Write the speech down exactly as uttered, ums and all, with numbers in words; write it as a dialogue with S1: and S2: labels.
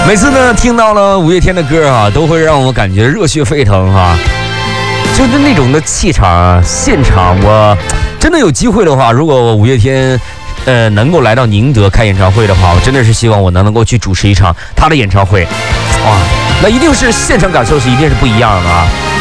S1: 每次呢听到了五月天的歌啊，都会让我感觉热血沸腾哈、啊，就是那种的气场啊。现场我真的有机会的话，如果五月天呃能够来到宁德开演唱会的话，我真的是希望我能能够去主持一场他的演唱会，哇，那一定是现场感受是一定是不一样的啊。